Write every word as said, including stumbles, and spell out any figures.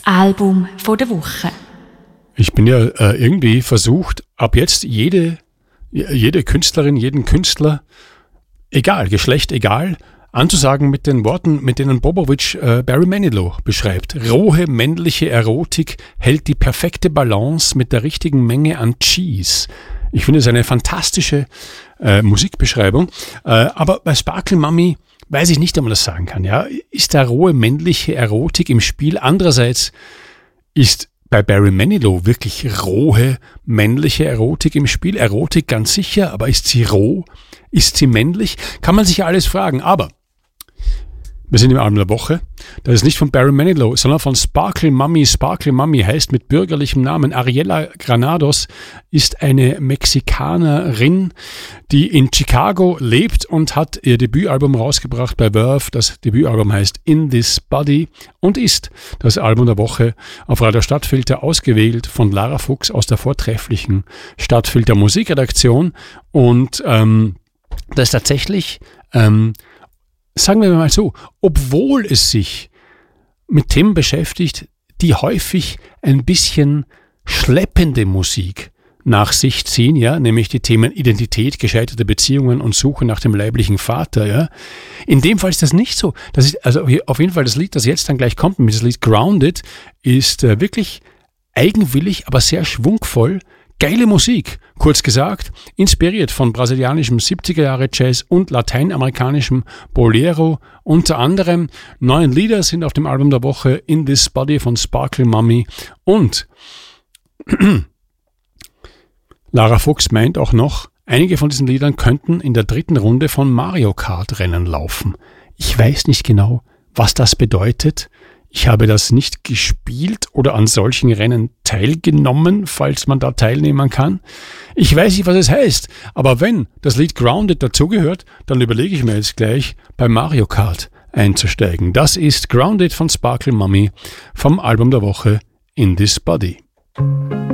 Album von der Woche. Ich bin ja äh, irgendwie versucht, ab jetzt jede, jede Künstlerin, jeden Künstler, egal, Geschlecht egal, anzusagen mit den Worten, mit denen Bobovic äh, Barry Manilow beschreibt. Rohe männliche Erotik hält die perfekte Balance mit der richtigen Menge an Cheese. Ich finde es eine fantastische äh, Musikbeschreibung. Äh, aber bei Sparkle Mummy weiß ich nicht, ob man das sagen kann. Ja? Ist da rohe männliche Erotik im Spiel? Andererseits ist bei Barry Manilow wirklich rohe männliche Erotik im Spiel. Erotik ganz sicher, aber ist sie roh? Ist sie männlich? Kann man sich ja alles fragen. Aber wir sind im Album der Woche. Das ist nicht von Barry Manilow, sondern von Sparkle Mummy. Sparkle Mummy heißt mit bürgerlichem Namen Ariela Granados, ist eine Mexikanerin, die in Chicago lebt und hat ihr Debütalbum rausgebracht bei Verve. Das Debütalbum heißt In This Body und ist das Album der Woche auf Radio Stadtfilter ausgewählt von Lara Fuchs aus der vortrefflichen Stadtfilter Musikredaktion. Und ähm, das ist tatsächlich... Ähm, Sagen wir mal so, obwohl es sich mit Themen beschäftigt, die häufig ein bisschen schleppende Musik nach sich ziehen, ja, nämlich die Themen Identität, gescheiterte Beziehungen und Suche nach dem leiblichen Vater, ja. In dem Fall ist das nicht so. Das ist also auf jeden Fall das Lied, das jetzt dann gleich kommt, mit das Lied Grounded, ist äh, wirklich eigenwillig, aber sehr schwungvoll. Geile Musik, kurz gesagt, inspiriert von brasilianischem siebziger-Jahre-Jazz und lateinamerikanischem Bolero. Unter anderem neun Lieder sind auf dem Album der Woche In This Body von Sparkle Mummy. Und Lara Fuchs meint auch noch, einige von diesen Liedern könnten in der dritten Runde von Mario Kart Rennen laufen. Ich weiß nicht genau, was das bedeutet. Ich habe das nicht gespielt oder an solchen Rennen teilgenommen, falls man da teilnehmen kann. Ich weiß nicht, was es heißt, aber wenn das Lied Grounded dazugehört, dann überlege ich mir jetzt gleich, bei Mario Kart einzusteigen. Das ist Grounded von Sparkle Mummy vom Album der Woche In This Body.